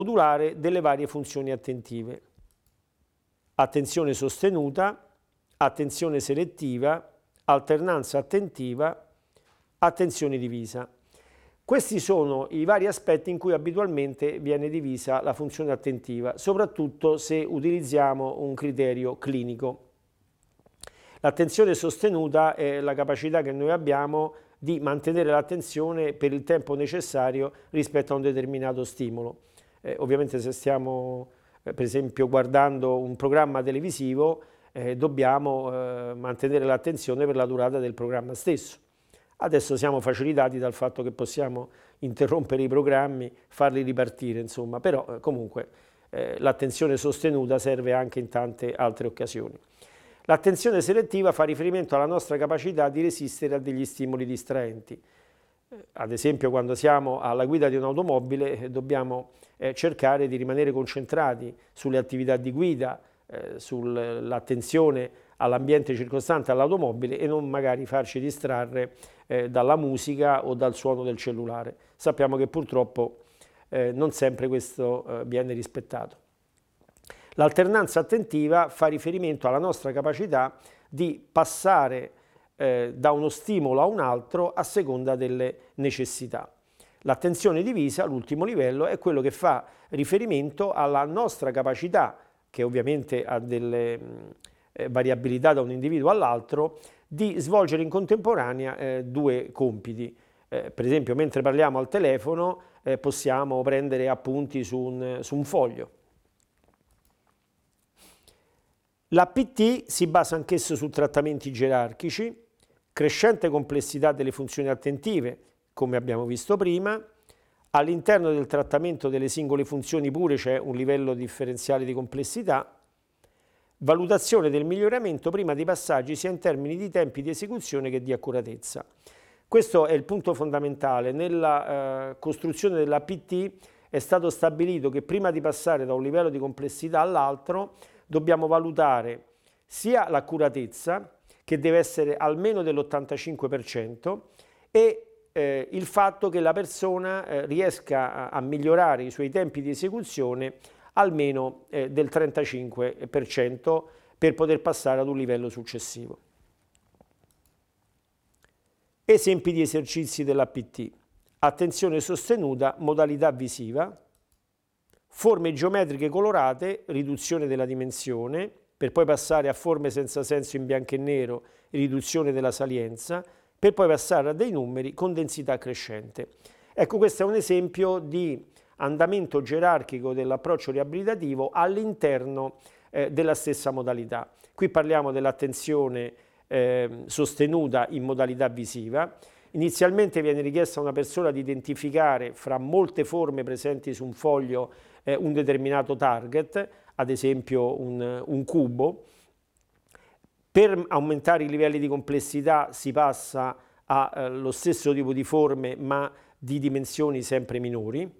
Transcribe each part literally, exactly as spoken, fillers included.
modulare delle varie funzioni attentive. Attenzione sostenuta, attenzione selettiva, alternanza attentiva, attenzione divisa. Questi sono i vari aspetti in cui abitualmente viene divisa la funzione attentiva, soprattutto se utilizziamo un criterio clinico. L'attenzione sostenuta è la capacità che noi abbiamo di mantenere l'attenzione per il tempo necessario rispetto a un determinato stimolo. Eh, ovviamente se stiamo eh, per esempio guardando un programma televisivo eh, dobbiamo eh, mantenere l'attenzione per la durata del programma stesso. Adesso siamo facilitati dal fatto che possiamo interrompere i programmi, farli ripartire, insomma, però eh, comunque eh, l'attenzione sostenuta serve anche in tante altre occasioni. L'attenzione selettiva fa riferimento alla nostra capacità di resistere a degli stimoli distraenti. Ad esempio, quando siamo alla guida di un'automobile eh, dobbiamo eh, cercare di rimanere concentrati sulle attività di guida, eh, sull'attenzione all'ambiente circostante all'automobile e non magari farci distrarre eh, dalla musica o dal suono del cellulare. Sappiamo che purtroppo eh, non sempre questo eh, viene rispettato. L'alternanza attentiva fa riferimento alla nostra capacità di passare eh, da uno stimolo a un altro a seconda delle necessità. L'attenzione divisa, l'ultimo livello, è quello che fa riferimento alla nostra capacità, che ovviamente ha delle mh, eh, variabilità da un individuo all'altro, di svolgere in contemporanea eh, due compiti. Eh, per esempio, mentre parliamo al telefono eh, possiamo prendere appunti su un, su un foglio. L'A P T si basa anch'esso su trattamenti gerarchici, crescente complessità delle funzioni attentive, come abbiamo visto prima. All'interno del trattamento delle singole funzioni pure c'è un livello differenziale di complessità. Valutazione del miglioramento prima dei passaggi sia in termini di tempi di esecuzione che di accuratezza. Questo è il punto fondamentale. Nella eh, costruzione dell'A P T è stato stabilito che prima di passare da un livello di complessità all'altro dobbiamo valutare sia l'accuratezza, che deve essere almeno dell'ottantacinque per cento, e eh, il fatto che la persona eh, riesca a, a migliorare i suoi tempi di esecuzione almeno eh, del trentacinque per cento per poter passare ad un livello successivo. Esempi di esercizi dell'A P T. Attenzione sostenuta, modalità visiva. Forme geometriche colorate, riduzione della dimensione, per poi passare a forme senza senso in bianco e nero, riduzione della salienza, per poi passare a dei numeri con densità crescente. Ecco, questo è un esempio di andamento gerarchico dell'approccio riabilitativo all'interno eh, della stessa modalità. Qui parliamo dell'attenzione eh, sostenuta in modalità visiva. Inizialmente viene richiesta a una persona di identificare fra molte forme presenti su un foglio eh, un determinato target, ad esempio un, un cubo. Per aumentare i livelli di complessità si passa allo eh, stesso tipo di forme ma di dimensioni sempre minori.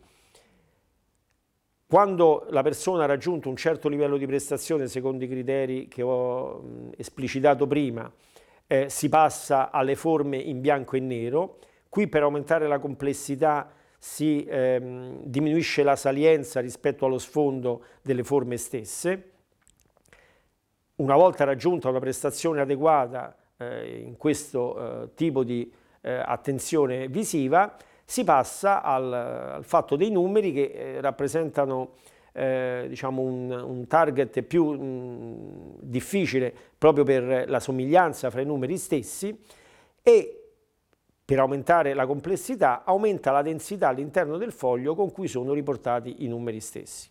Quando la persona ha raggiunto un certo livello di prestazione secondo i criteri che ho mh, esplicitato prima, eh, si passa alle forme in bianco e nero. Qui per aumentare la complessità si ehm, diminuisce la salienza rispetto allo sfondo delle forme stesse. Una volta raggiunta una prestazione adeguata eh, in questo eh, tipo di eh, attenzione visiva, si passa al, al fatto dei numeri che eh, rappresentano eh, diciamo un, un target più mh, difficile proprio per la somiglianza fra i numeri stessi, e per aumentare la complessità aumenta la densità all'interno del foglio con cui sono riportati i numeri stessi.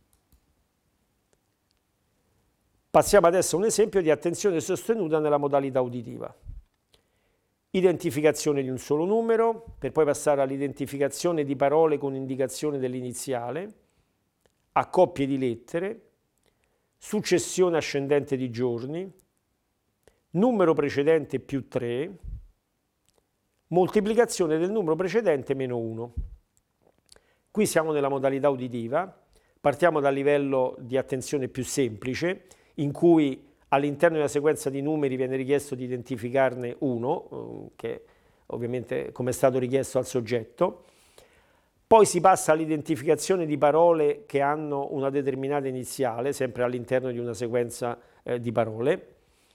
Passiamo adesso a un esempio di attenzione sostenuta nella modalità uditiva. Identificazione di un solo numero, per poi passare all'identificazione di parole con indicazione dell'iniziale, a coppie di lettere, successione ascendente di giorni, numero precedente più tre, moltiplicazione del numero precedente meno uno. Qui siamo nella modalità uditiva, partiamo dal livello di attenzione più semplice, in cui all'interno di una sequenza di numeri viene richiesto di identificarne uno, che ovviamente come è stato richiesto al soggetto. Poi si passa all'identificazione di parole che hanno una determinata iniziale, sempre all'interno di una sequenza eh, di parole.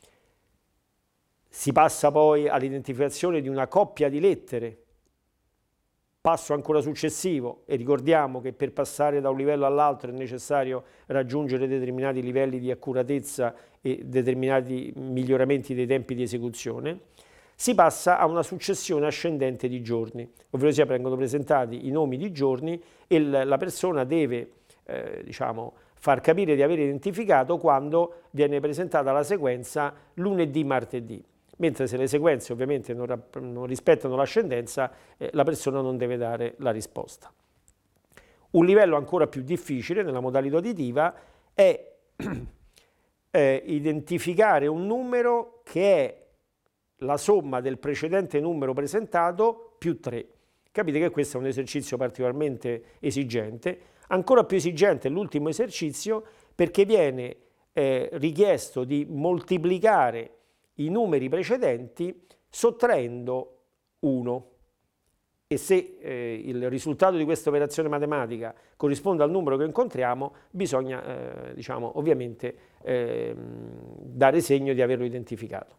Si passa poi all'identificazione di una coppia di lettere. Passo ancora successivo, e ricordiamo che per passare da un livello all'altro è necessario raggiungere determinati livelli di accuratezza e determinati miglioramenti dei tempi di esecuzione. Si passa a una successione ascendente di giorni, ovvero sia vengono presentati i nomi di giorni e la persona deve eh, diciamo, far capire di aver identificato quando viene presentata la sequenza lunedì-martedì. Mentre se le sequenze ovviamente non, non rispettano l'ascendenza, eh, la persona non deve dare la risposta. Un livello ancora più difficile nella modalità uditiva è eh, identificare un numero che è la somma del precedente numero presentato più tre. Capite che questo è un esercizio particolarmente esigente. Ancora più esigente è l'ultimo esercizio perché viene eh, richiesto di moltiplicare i numeri precedenti sottraendo uno, e se eh, il risultato di questa operazione matematica corrisponde al numero che incontriamo, bisogna eh, diciamo, ovviamente eh, dare segno di averlo identificato.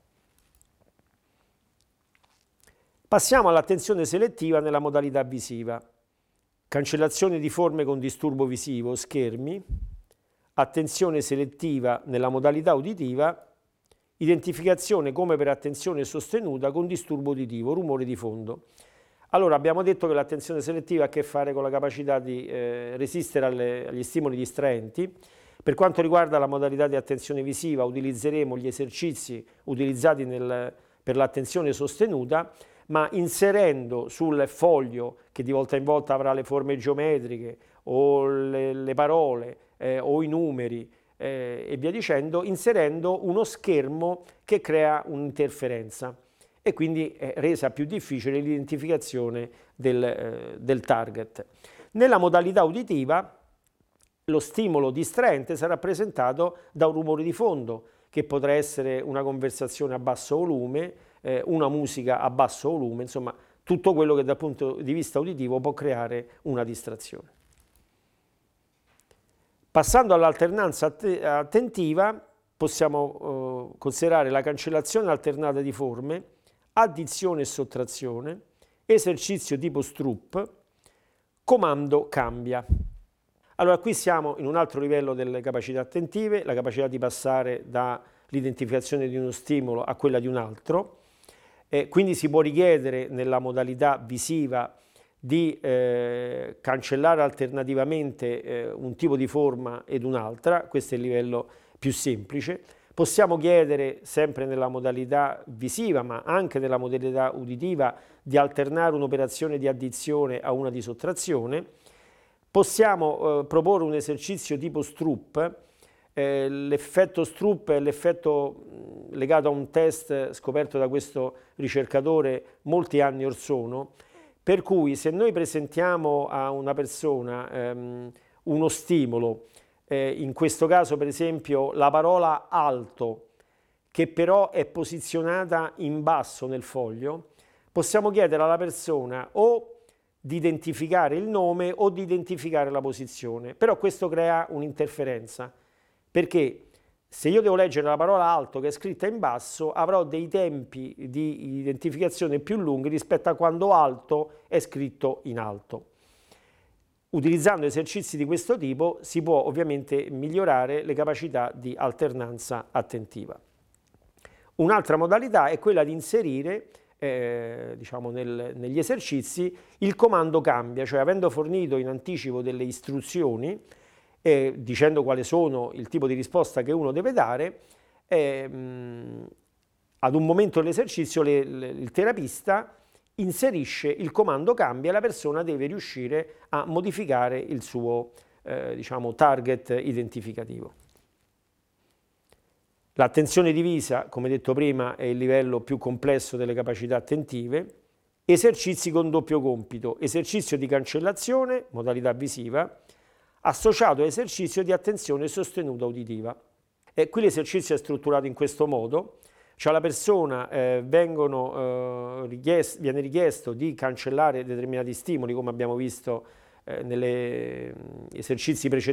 Passiamo all'attenzione selettiva nella modalità visiva. Cancellazione di forme con disturbo visivo, schermi, attenzione selettiva nella modalità uditiva, identificazione come per attenzione sostenuta con disturbo uditivo, rumore di fondo. Allora, abbiamo detto che l'attenzione selettiva ha a che fare con la capacità di eh, resistere alle, agli stimoli distraenti. Per quanto riguarda la modalità di attenzione visiva, utilizzeremo gli esercizi utilizzati nel, per l'attenzione sostenuta, ma inserendo sul foglio, che di volta in volta avrà le forme geometriche o le, le parole eh, o i numeri, Eh, e via dicendo, inserendo uno schermo che crea un'interferenza e quindi è resa più difficile l'identificazione del, eh, del target. Nella modalità uditiva lo stimolo distraente sarà rappresentato da un rumore di fondo, che potrà essere una conversazione a basso volume, eh, una musica a basso volume, insomma tutto quello che dal punto di vista uditivo può creare una distrazione. Passando all'alternanza attentiva, possiamo eh, considerare la cancellazione alternata di forme, addizione e sottrazione, esercizio tipo Stroop, comando cambia. Allora qui siamo in un altro livello delle capacità attentive, la capacità di passare dall'identificazione di uno stimolo a quella di un altro, eh, quindi si può richiedere nella modalità visiva di eh, cancellare alternativamente eh, un tipo di forma ed un'altra, questo è il livello più semplice. Possiamo chiedere, sempre nella modalità visiva, ma anche nella modalità uditiva, di alternare un'operazione di addizione a una di sottrazione. Possiamo eh, proporre un esercizio tipo Stroop. Eh, l'effetto Stroop è l'effetto legato a un test scoperto da questo ricercatore molti anni or sono, per cui se noi presentiamo a una persona ehm, uno stimolo, eh, in questo caso per esempio la parola alto, che però è posizionata in basso nel foglio, possiamo chiedere alla persona o di identificare il nome o di identificare la posizione, però questo crea un'interferenza, perché se io devo leggere la parola alto che è scritta in basso, avrò dei tempi di identificazione più lunghi rispetto a quando alto è scritto in alto. Utilizzando esercizi di questo tipo si può ovviamente migliorare le capacità di alternanza attentiva. Un'altra modalità è quella di inserire eh, diciamo nel, negli esercizi il comando cambia, cioè avendo fornito in anticipo delle istruzioni, Eh, dicendo quali sono il tipo di risposta che uno deve dare, eh, mh, ad un momento dell'esercizio il terapista inserisce il comando cambia e la persona deve riuscire a modificare il suo eh, diciamo, target identificativo. L'attenzione divisa, come detto prima, è il livello più complesso delle capacità attentive. Esercizi con doppio compito, esercizio di cancellazione, modalità visiva, associato a esercizio di attenzione sostenuta uditiva. E qui l'esercizio è strutturato in questo modo, cioè alla persona eh, vengono, eh, richiest- viene richiesto di cancellare determinati stimoli, come abbiamo visto eh, negli esercizi precedenti